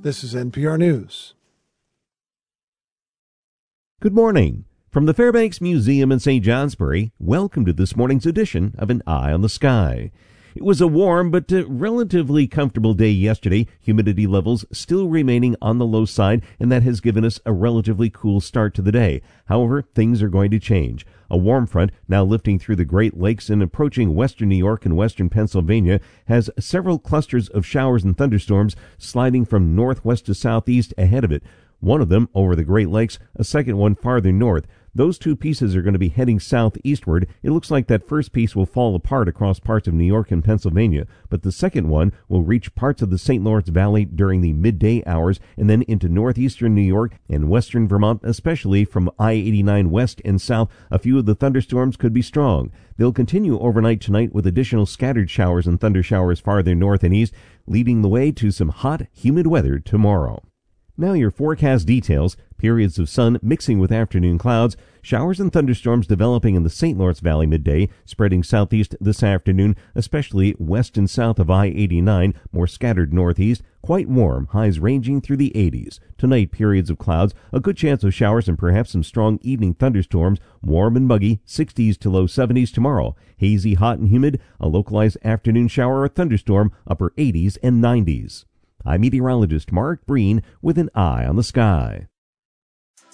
This is NPR News. Good morning. From the Fairbanks Museum in St. Johnsbury, welcome to this morning's edition of An Eye on the Sky. It was a warm but relatively comfortable day yesterday, humidity levels still remaining on the low side, and that has given us a relatively cool start to the day. However, things are going to change. A warm front, now lifting through the Great Lakes and approaching western New York and western Pennsylvania, has several clusters of showers and thunderstorms sliding from northwest to southeast ahead of it. One of them over the Great Lakes, a second one farther north. Those two pieces are going to be heading southeastward. It looks like that first piece will fall apart across parts of New York and Pennsylvania, but the second one will reach parts of the St. Lawrence Valley during the midday hours and then into northeastern New York and western Vermont, especially from I-89 west and south. A few of the thunderstorms could be strong. They'll continue overnight tonight with additional scattered showers and thunder showers farther north and east, leading the way to some hot, humid weather tomorrow. Now your forecast details. Periods of sun mixing with afternoon clouds. Showers and thunderstorms developing in the St. Lawrence Valley midday, spreading southeast this afternoon, especially west and south of I-89, more scattered northeast. Quite warm, highs ranging through the 80s. Tonight, periods of clouds, a good chance of showers and perhaps some strong evening thunderstorms. Warm and muggy, 60s to low 70s tomorrow. Hazy, hot and humid, a localized afternoon shower or thunderstorm, upper 80s and 90s. I'm meteorologist Mark Breen with An Eye on the Sky.